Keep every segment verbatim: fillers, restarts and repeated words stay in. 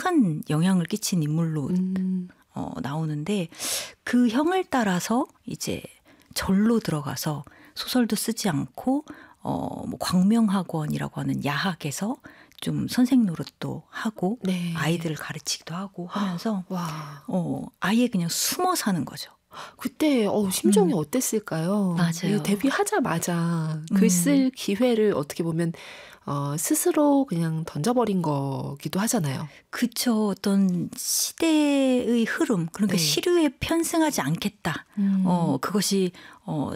큰 영향을 끼친 인물로 음. 어, 나오는데 그 형을 따라서 이제 절로 들어가서 소설도 쓰지 않고 어, 뭐 광명학원이라고 하는 야학에서 좀 선생 노릇도 하고 네. 아이들을 가르치기도 하고 하면서 와. 어, 아예 그냥 숨어 사는 거죠. 그때 어, 심정이 음. 어땠을까요? 맞아요. 데뷔하자마자 글 쓸 음. 기회를 어떻게 보면 어, 스스로 그냥 던져버린 거기도 하잖아요. 그쵸. 어떤 시대의 흐름, 그러니까 네. 시류에 편승하지 않겠다. 음. 어, 그것이 어,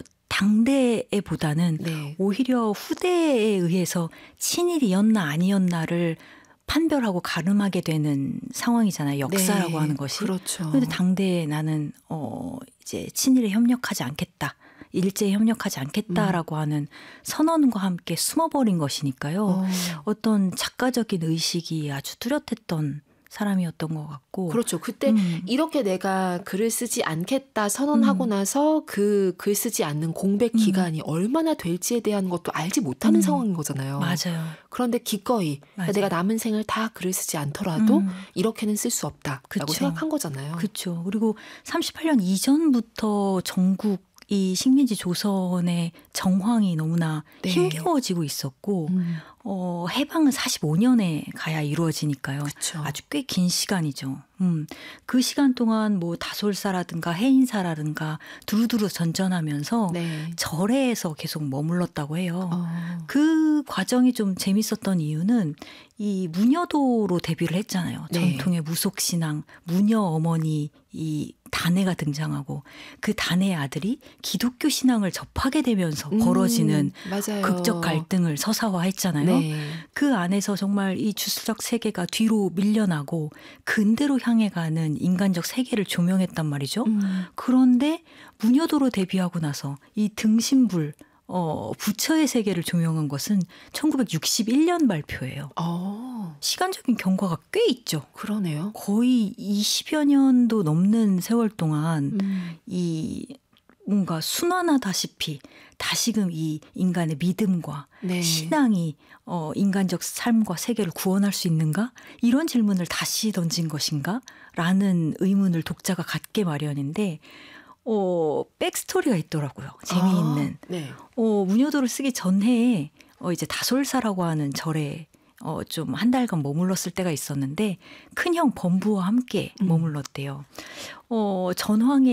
당대에 보다는 네. 오히려 후대에 의해서 친일이었나 아니었나를 판별하고 가름하게 되는 상황이잖아요. 역사라고 네. 하는 것이. 그렇죠. 그런데 당대에 나는 어, 이제 친일에 협력하지 않겠다. 일제에 협력하지 않겠다라고 음. 하는 선언과 함께 숨어버린 것이니까요. 어. 어떤 작가적인 의식이 아주 뚜렷했던 사람이었던 것 같고. 그렇죠. 그때 음. 이렇게 내가 글을 쓰지 않겠다 선언하고 음. 나서 그 글 쓰지 않는 공백 음. 기간이 얼마나 될지에 대한 것도 알지 못하는 음. 상황인 거잖아요. 맞아요. 그런데 기꺼이 맞아요. 내가 남은 생을 다 글을 쓰지 않더라도 음. 이렇게는 쓸 수 없다라고 그쵸. 생각한 거잖아요. 그렇죠. 그리고 삼십팔 년 이전부터 전국 이 식민지 조선의 정황이 너무나 네. 힘겨워지고 있었고 음. 어, 해방은 사십오 년에 가야 이루어지니까요. 그쵸. 아주 꽤 긴 시간이죠. 음, 그 시간 동안 뭐 다솔사라든가 해인사라든가 두루두루 전전하면서 네. 절에에서 계속 머물렀다고 해요. 어. 그 과정이 좀 재밌었던 이유는 이 무녀도로 데뷔를 했잖아요. 네. 전통의 무속신앙, 무녀 어머니 이 단애가 등장하고 그 단애의 아들이 기독교 신앙을 접하게 되면서 음, 벌어지는 맞아요. 극적 갈등을 서사화했잖아요. 네. 그 안에서 정말 이 주술적 세계가 뒤로 밀려나고 근대로 향해 가는 인간적 세계를 조명했단 말이죠. 음. 그런데 무녀도로 데뷔하고 나서 이 등신불 어, 부처의 세계를 조명한 것은 천구백육십일 년 발표예요. 어. 시간적인 경과가 꽤 있죠. 그러네요. 거의 이십여 년도 넘는 세월 동안 음. 이 뭔가 순환하다시피 다시금 이 인간의 믿음과 네. 신앙이 어, 인간적 삶과 세계를 구원할 수 있는가? 이런 질문을 다시 던진 것인가? 라는 의문을 독자가 갖게 마련인데 어, 백스토리가 있더라고요. 재미있는. 아, 네. 어, 무녀도를 쓰기 전해에 어, 이제 다솔사라고 하는 절에 어, 좀 한 달간 머물렀을 때가 있었는데 큰형 범부와 함께 음. 머물렀대요. 어, 전황의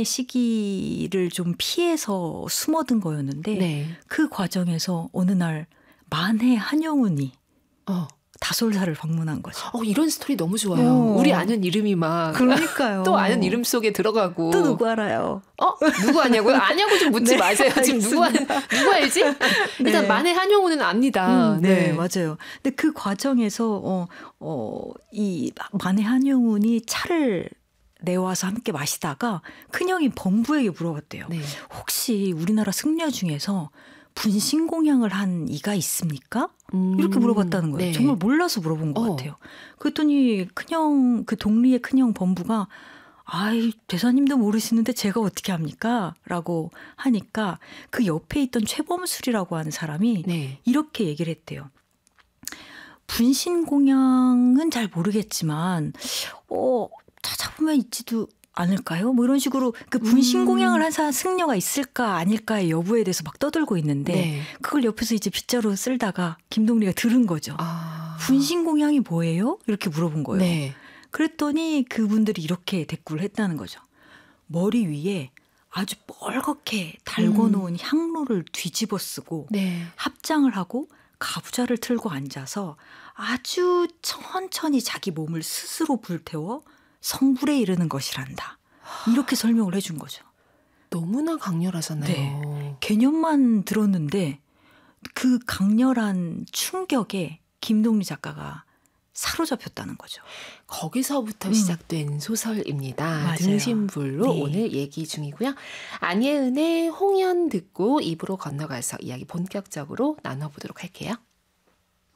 시기를 좀 피해서 숨어든 거였는데 네. 그 과정에서 어느 날 만해 한영운이 어. 다솔사를 방문한 거죠. 어, 이런 스토리 너무 좋아요. 어. 우리 아는 이름이 막 그러니까요. 또 아는 이름 속에 들어가고. 또 누구 알아요? 어? 누구 아냐고요? 아냐고 좀 묻지 네, 마세요. 지금 누구, 아, 누구 알지? 일단 네. 만해 한용우는 압니다. 음, 네, 맞아요. 근데 그 과정에서 어, 어, 이 만해 한영운이 차를 내와서 함께 마시다가 큰형이 범부에게 물어봤대요. 네. 혹시 우리나라 승려 중에서 분신공양을 한 이가 있습니까? 음, 이렇게 물어봤다는 거예요. 네. 정말 몰라서 물어본 것 어. 같아요. 그랬더니 큰형, 그 동리의 큰형 범부가 아이 대사님도 모르시는데 제가 어떻게 합니까? 라고 하니까 그 옆에 있던 최범술이라고 하는 사람이 네. 이렇게 얘기를 했대요. 분신공양은 잘 모르겠지만 어, 찾아보면 있지도 않을까요? 뭐 이런 식으로 그 분신공양을 한 사람 승려가 있을까 아닐까의 여부에 대해서 막 떠들고 있는데 네. 그걸 옆에서 이제 빗자루 쓸다가 김동리가 들은 거죠. 아. 분신공양이 뭐예요? 이렇게 물어본 거예요. 네. 그랬더니 그분들이 이렇게 대꾸를 했다는 거죠. 머리 위에 아주 뻘겋게 달궈놓은 음. 향로를 뒤집어 쓰고 네. 합장을 하고 가부좌를 틀고 앉아서 아주 천천히 자기 몸을 스스로 불태워 성불에 이르는 것이란다. 이렇게 설명을 해준 거죠. 너무나 강렬하잖아요. 네. 개념만 들었는데 그 강렬한 충격에 김동리 작가가 사로잡혔다는 거죠. 거기서부터 음. 시작된 소설입니다. 맞아요. 등신불로 네. 오늘 얘기 중이고요. 안예은의 홍연 듣고 입으로 건너가서 이야기 본격적으로 나눠보도록 할게요.